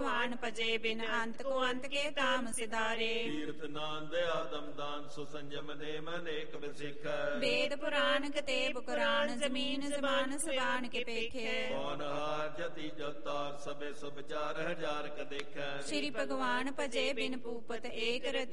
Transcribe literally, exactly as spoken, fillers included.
ਭਗਵਾਨ ਭਜੇ ਬਿਨ ਅੰਤ ਕੋ ਅੰਤ ਕੇ ਤਾਮ ਸਿਧਾਰੇ। ਤੀਰਥ ਨਾਮ ਆਦਮ ਦਾਨ ਸੋ ਸੰਜਮ ਨੇਮ ਅਨੇਕ ਵਿਸਿਖ। ਵੇਦ ਪੁਰਾਨ ਕਤੇਬ ਕੁਰਾਨ ਜ਼ਮੀਨ ਜ਼ਬਾਨ ਸਬਾਨ ਕੇ ਪੇਖੇ। ਕੌਣ ਹਾਰ ਜਤੀ ਜਤਾਰ ਸਭੇ ਸੁ ਵਿਚਾਰ ਹਜ਼ਾਰ ਕ ਦੇਖੈ। ਸ਼੍ਰੀ ਭਗਵਾਨ ਭਜੇ ਬਿਨ ਪੂਪਤ ਏਕ ਰਤੀ